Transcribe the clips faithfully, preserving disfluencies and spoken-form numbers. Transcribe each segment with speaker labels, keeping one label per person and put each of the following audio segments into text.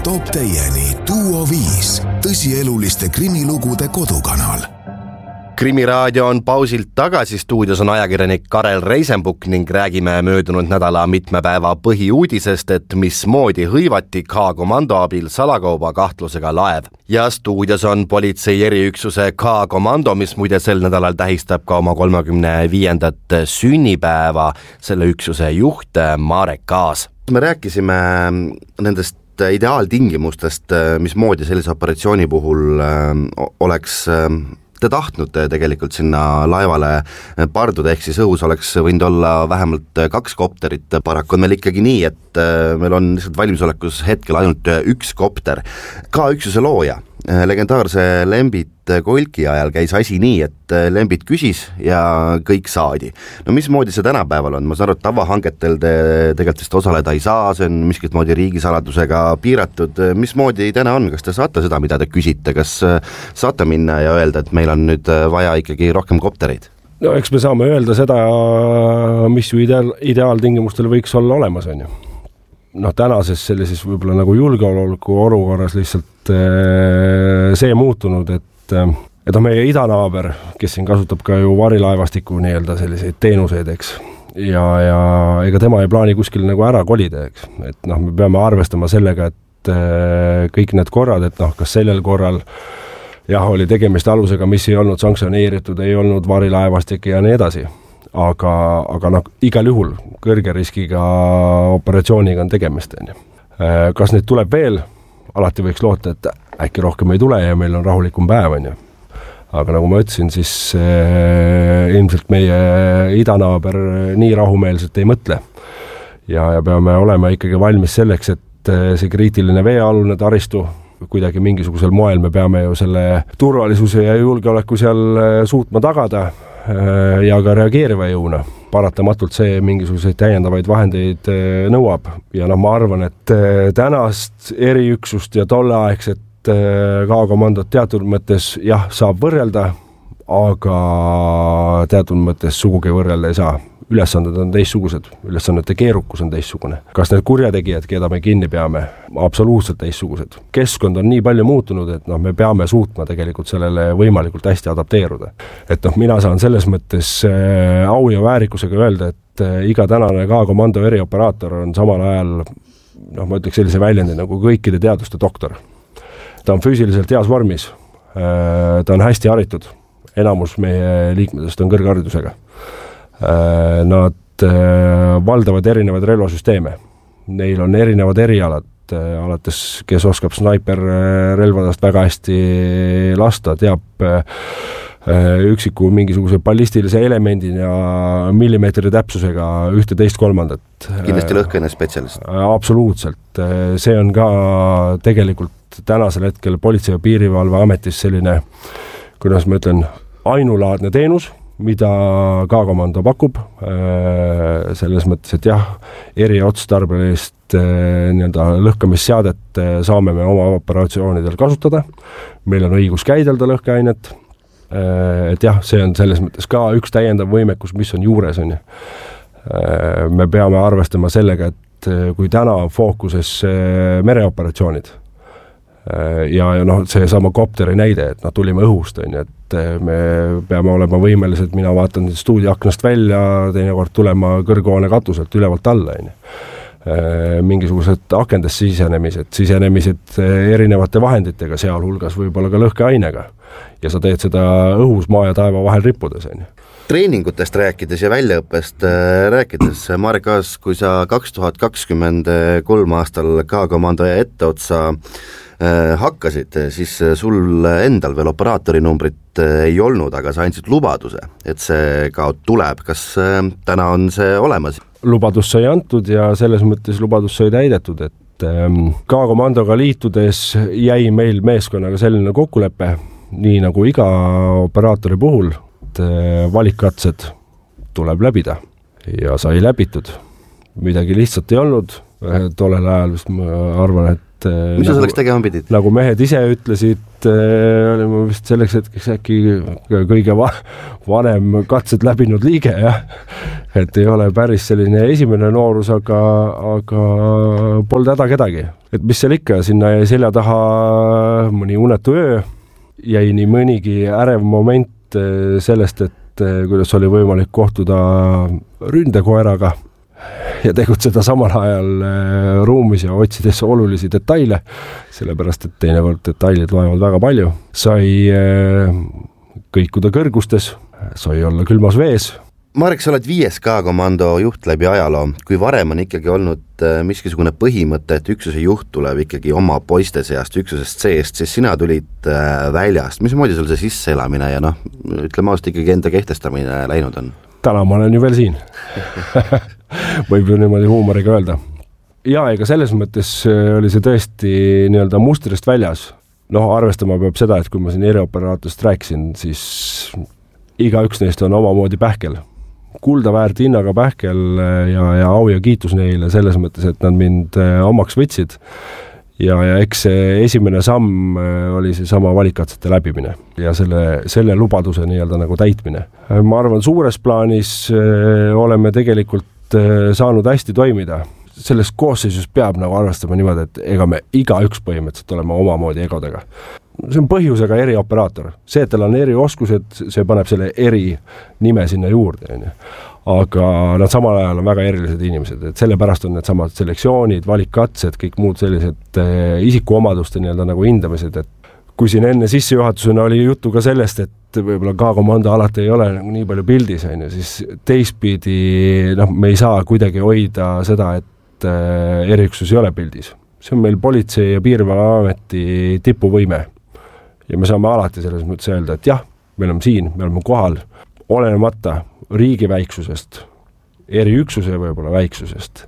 Speaker 1: toob teieni Duo viis, tõsieluliste krimilugude kodukanal. Krimiraadio on pausilt tagasi, stuudios on ajakirjanik Karel Reisenbuk ning räägime möödunud nädala mitme päeva põhiuudisest, et mismoodi hõivati K-komando abil salakauba kahtlusega laev. Ja stuudios on politsei eriüksuse K-komando, mis muide sel nädalal tähistab ka oma kolmekümne viiendat sünnipäeva, selle üksuse juht Marek Aas. Me rääkisime nendest ideaaltingimustest, mismoodi sellise operatsiooni puhul oleks te tahtnud tegelikult sinna laevale parduda, ehk siis õhus oleks võinud olla vähemalt kaks kopterit. Paraku on meil ikkagi nii, et meil on lihtsalt valmisolekus hetkel ainult üks kopter. K-üksuse looja, legendaarse Lembit Kolki ajal käis asi nii, et Lembit küsis ja kõik saadi. No mismoodi see tänapäeval on? Ma saan aru, et tavahangetel te tegelikult vist osaleda ei saa, see on miskit moodi riigisaladusega piiratud. Mismoodi täna on? Kas te saate seda, mida te küsite? Kas saate minna ja öelda, et meil on nüüd vaja ikkagi rohkem koptereid?
Speaker 2: No eks me saame öelda seda, mis ju ideaal, ideaaltingimustel võiks olla olemas, on ju. No tänases sellises võib-olla nagu julgeoleku olukorras lihtsalt see muutunud, et et on meie idanaaber, kes siin kasutab ka ju varilaevastiku nii-öelda selliseid teenuseid, eks. Ja, ja ega tema ei plaani kuskil nagu ära kolida, eks. Et noh, me peame arvestama sellega, et kõik need korrad, et noh, kas sellel korral jah, oli tegemist alusega, mis ei olnud sanktsioneeritud, ei olnud varilaevastik ja nii edasi. Aga, aga noh, igal juhul kõrge riskiga operatsiooniga on tegemist. Kas neid tuleb veel? Alati võiks loota, et äkki rohkem ei tule ja meil on rahulikum päev. On ju. Aga nagu ma ütlesin, siis eh, ilmselt meie idanaaber nii rahumeelselt ei mõtle. Ja, ja peame olema ikkagi valmis selleks, et see kriitiline veealune taristu, kuidagi mingisugusel moel me peame ju selle turvalisuse ja julgeoleku seal suutma tagada ja ka reageeriva jõuna. Paratamatult see mingisuguseid täiendavaid vahendeid nõuab. Ja noh, ma arvan, et tänast eriüksust ja tolleaegset K-komandot teatud mõttes jah, saab võrrelda, aga teatud mõttes sugugi võrrelda ei saa. Ülesanded on teistsugused, ülesannete keerukus on teistsugune. Kas need kurjategijad, keda me kinni peame, absoluutselt teistsugused. Keskkond on nii palju muutunud, et noh, me peame suutma tegelikult sellele võimalikult hästi adapteeruda. Et noh, mina saan selles mõttes au ja väärikusega öelda, et iga tänane K-komando erioperaator on samal ajal, noh, ma ütleks sellise väljendi nagu kõikide teaduste doktor. Ta on füüsiliselt heas vormis, ta on hästi haritud, enamus meie liikmetest on kõrgharidusega. Nad valdavad erinevad relvasüsteeme. Neil on erinevad erialad, alates kes oskab snaiperrelvadest väga hästi lasta, teab üksiku mingisuguse ballistilise elemendin ja millimeetri täpsusega ühte teist kolmandat.
Speaker 1: Kindlasti lõhkene spetsialist.
Speaker 2: Absoluutselt. See on ka tegelikult tänasel hetkel politsei- ja piirivalve ametis selline, kuidas ma ütlen, ainulaadne teenus, mida K-komando pakub, selles mõttes, et jah, eriotstarbelist nii-öelda lõhkamisseadet saame me oma operatsioonidel kasutada, meil on õigus käidelda lõhkeainet, et jah, see on selles mõttes ka üks täiendav võimekus, mis on juures. On ju. Me peame arvestama sellega, et kui täna on fookuses mereoperatsioonid, ja, ja noh, see sama kopteri näide, et noh, tulime õhust, on ju, et me peame olema võimelised, mina vaatan stuudioaknast välja, teinekord tulema kõrghoone katuselt ülevalt alla, on ju. Mingisugused akendest sisenemised, sisenemised erinevate vahenditega, sealhulgas võib-olla ka lõhkeainega. Ja sa teed seda õhus maa ja taeva vahel rippudes, on ju.
Speaker 1: Treeningutest rääkides ja väljaõppest rääkides, Marek Aas, kui sa kaks tuhat kakskümmend kolm aastal K-komando etteotsa hakkasid, siis sul endal veel operaatori numbrit ei olnud, aga sa andsid lubaduse, et see ka tuleb. Kas täna on see olemas?
Speaker 2: Lubadus sai antud ja selles mõttes lubadus sai täidetud, et K-komandoga liitudes jäi meil meeskonnaga selline kokkulepe, nii nagu iga operaatori puhul, et valikkatsed tuleb läbida ja sai läbitud. Midagi lihtsalt ei olnud. Tollel ajal vist ma arvan, et
Speaker 1: mis sa selleks tegema pidid?
Speaker 2: Nagu mehed ise ütlesid, olime vist selleks hetkeks äkki kõige va- vanem katsed läbinud liige, jah. Et ei ole päris selline esimene noorus, aga, aga polnud häda kedagi. Et mis seal ikka, sinna jäi selja taha mõni unetu öö, jäi nii mõnigi ärev moment sellest, et kuidas oli võimalik kohtuda ründekoeraga ja tegutseda samal ajal ruumis ja otsides olulisi detaile, sellepärast, et teinekord detailid loevad väga palju. Sai kõikuda kõrgustes, sai olla külmas vees.
Speaker 1: Marek, sa oled viies K-komando juht läbi ajaloo. Kui varem on ikkagi olnud miskisugune põhimõte, et üksuse juht tuleb ikkagi oma poiste seast, üksusest seest, siis sina tulid väljast. Mismoodi sul see sisseelamine ja noh, ütleme ausalt ikkagi enda kehtestamine läinud on?
Speaker 2: Täna ma olen ju veel siin. Võib ju niimoodi huumoriga öelda. Ja ega selles mõttes oli see tõesti nii-öelda mustrist väljas. Noh, arvestama peab seda, et kui ma siin erioperaatorist rääkisin, siis iga üks neist on omamoodi pähkel. Kulda väärt hinnaga pähkel ja, ja au ja kiitus neile selles mõttes, et nad mind omaks võtsid. Ja, ja eks see esimene samm oli see sama valikatsete läbimine ja selle, selle lubaduse nii-öelda nagu täitmine. Ma arvan, suures plaanis oleme tegelikult saanud hästi toimida. Selles koosseisus peab nagu arvestama niimoodi, et ega me iga üks põhimõtteliselt oleme omamoodi egodega. See on põhjusega erioperaator. See, et tal on erioskused, see paneb selle eri nime sinna juurde. Aga nad samal ajal on väga erilised inimesed, et sellepärast on need samad selektsioonid, valikkatsed, kõik muud sellised isikuomaduste nii-öelda nagu hindamised, et kui siin enne sissejuhatusena oli juttu ka sellest, et võib-olla K-komando alati ei ole nagu nii palju pildis, siis teistpidi noh, me ei saa kuidagi hoida seda, et eriüksus ei ole pildis. See on meil politsei- ja piirivalveameti tipuvõime. Ja me saame alati selles mõttes öelda, et jah, me oleme siin, me oleme kohal, olenemata riigi väiksusest, eriüksuse võib-olla väiksusest.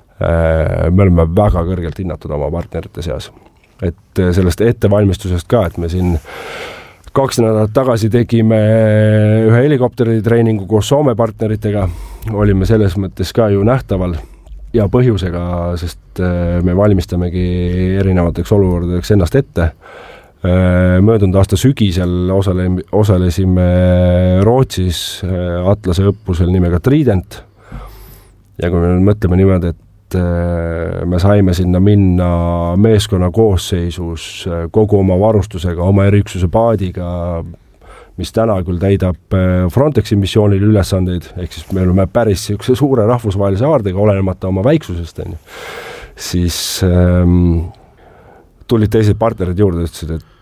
Speaker 2: Me oleme väga kõrgelt hinnatud oma partnerite seas. Et sellest ettevalmistusest ka, et me siin kaks nädalat tagasi tegime ühe helikopteri treeningu koos Soome partneritega, olime selles mõttes ka ju nähtaval ja põhjusega, sest me valmistamegi erinevateks olukordadeks ennast ette. Möödunud aasta sügisel osale, osalesime Rootsis Atlase õppusel nimega Trident ja kui me mõtleme niimoodi, et me saime sinna minna meeskonna koosseisus kogu oma varustusega, oma eriüksuse paadiga, mis täna küll täidab Frontexi missioonil ülesandeid, ehk siis me oleme päris suure rahvusvahelise aardega, olenemata oma väiksusest, siis ähm, tulid teised partnerid juurde ja ütlesid, et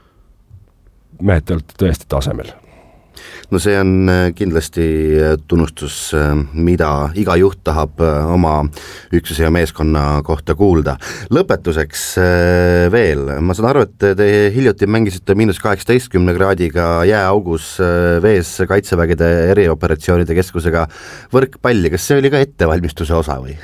Speaker 2: mehed, te olete tõesti tasemel.
Speaker 1: No see on kindlasti tunnustus, mida iga juht tahab oma üksuse ja meeskonna kohta kuulda. Lõpetuseks veel, ma saan aru, et te hiljuti mängisite miinus kaheksateistkümne kraadiga jääaugus vees kaitsevägede erioperatsioonide keskusega võrkpalli. Kas see oli ka ettevalmistuse osa või?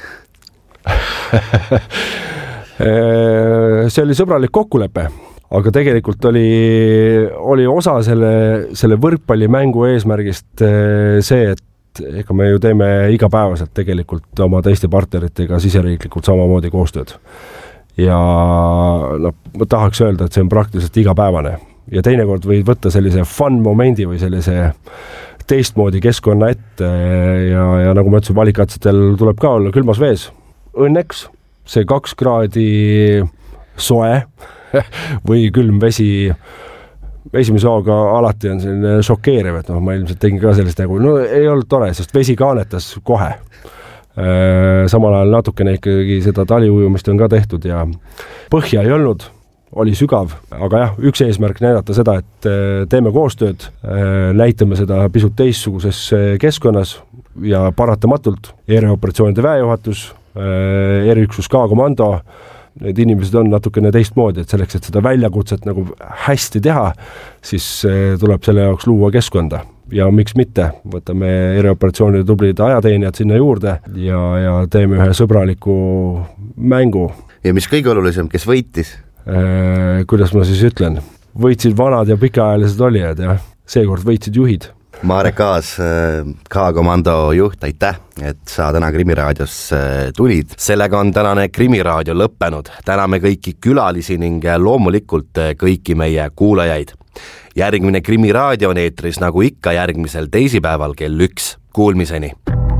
Speaker 2: See oli sõbralik kokkulepe. Aga tegelikult oli, oli osa selle, selle võrkpallimängu eesmärgist see, et ega me ju teeme igapäevaselt tegelikult oma teiste partneritega siseriiklikult samamoodi koostööd. Ja no, ma tahaks öelda, et see on praktiliselt igapäevane. Ja teinekord võid võtta sellise fun momendi või sellise teistmoodi keskkonna ette ja, ja nagu ma ütlesin, valikatsetel tuleb ka olla külmas vees. Õnneks see kaks kraadi soe või külm vesi esimese hooga alati on selline šokeeriv, et noh, ma ilmselt tegin ka sellist nagu, no ei olnud tore, sest vesi kaanetas kohe. Samal ajal natukene ikkagi seda taliujumist on ka tehtud ja põhja ei olnud, oli sügav, aga jah, üks eesmärk näidata seda, et teeme koostööd, näitame seda pisut teistsuguses keskkonnas ja paratamatult erioperatsioonide väejuhatus, eriüksus K-komando, need inimesed on natukene teistmoodi, et selleks, et seda väljakutset nagu hästi teha, siis tuleb selle jaoks luua keskkonda. Ja miks mitte, võtame erioperatsioonide tublid ajateenijad sinna juurde ja, ja teeme ühe sõbraliku mängu.
Speaker 1: Ja mis kõige olulisem, kes võitis?
Speaker 2: Kuidas ma siis ütlen? Võitsid vanad ja pikaajalised olijad ja seekord võitsid juhid.
Speaker 1: Marek Aas, K-komando juht, aitäh, et sa täna Krimiraadios tulid. Sellega on tänane Krimiraadio lõppenud. Täname kõiki külalisi ning loomulikult kõiki meie kuulajaid. Järgmine Krimiraadio on eetris nagu ikka järgmisel teisipäeval kell üks. Kuulmiseni.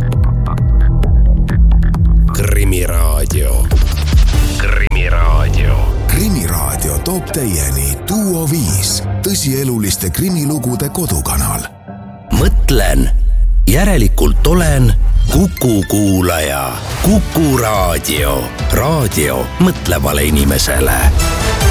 Speaker 3: Krimiraadio. Krimiraadio.
Speaker 4: Krimiraadio toob teieni Duo viis, tõsieluliste krimilugude kodukanal.
Speaker 3: Mõtlen, järelikult olen Kuku kuulaja. Kuku Raadio. Raadio mõtlevale inimesele.